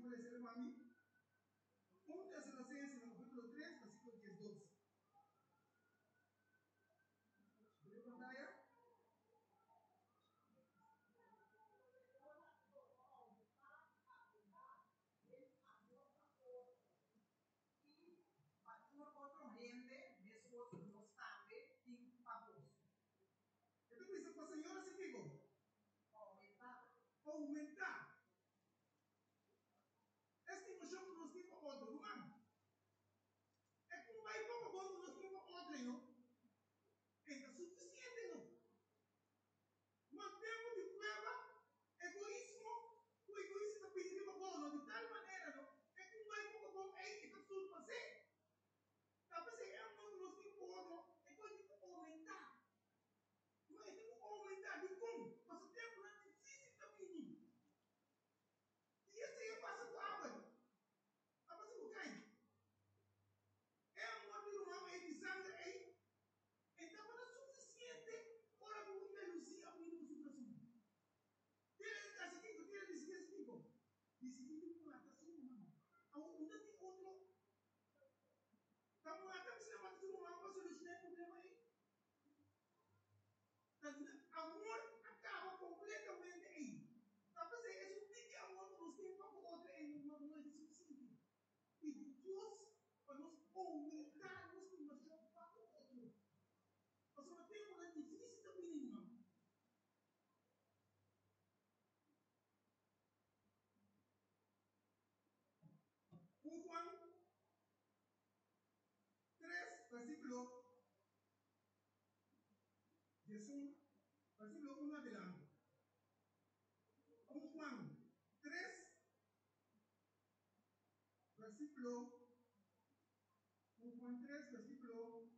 puede ser, mami. 1 Tesalonicenses, en el capítulo 3, versículo 10-12. ¿Puede pantalla? Por otro gente, nosotros nos también impagos. Então, isso para a senhora significa Aumentar. aumentar. Esta emoção que nós temos para outro, não é? É como vai pouco quando nós temos para outro, não? É suficiente, não? Mantemos de prueba egoísmo, o egoísmo está pedindo para bom, de tal maneira, não? É como vai pouco bom, é que está tudo para ser. Talvez é um nós temos para outro, é coisa de aumentar. Mas tem que aumentar de como? Mas o tempo não é difícil também. E esse aí passa com a água. A passa com quem? É um outro irmão aí de sangue aí. Então não é suficiente para que o Lucia a mim no seu coração. Tira de casa aqui, tira de seguir tipo. De seguir por lá, tá assim, não. Não tem outro. Então lá, tá precisando matar seu irmão para solucionar o problema aí. Amor acaba completamente aí. Talvez é um tipo de amor que nós temos para o outro não é suficiente. E Deus para nos aumentar nossa emoção para o outro. Nós não temos uma difícil também, irmão. Juan 3, versículo 11, versículo 1 adelante. Juan 3, versículo 1, Juan 3, versículo